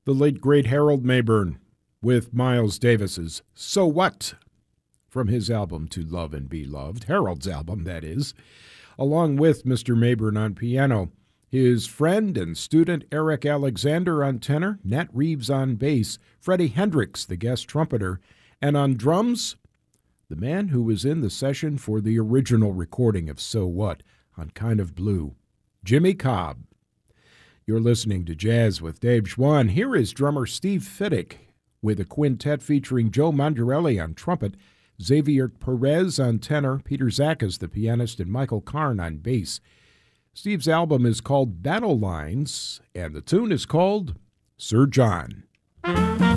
The late, great Harold Mayburn with Miles Davis's So What? From his album To Love and Be Loved, Harold's album, that is, along with Mr. Mayburn on piano, his friend and student Eric Alexander on tenor, Nat Reeves on bass, Freddie Hendricks, the guest trumpeter, and on drums, the man who was in the session for the original recording of So What on Kind of Blue, Jimmy Cobb. You're listening to Jazz with Dave Schwann. Here is drummer Steve Fiddick with a quintet featuring Joe Mandarelli on trumpet, Xavier Perez on tenor, Peter Zakas, the pianist, and Michael Karn on bass. Steve's album is called Battle Lines, and the tune is called Sir John.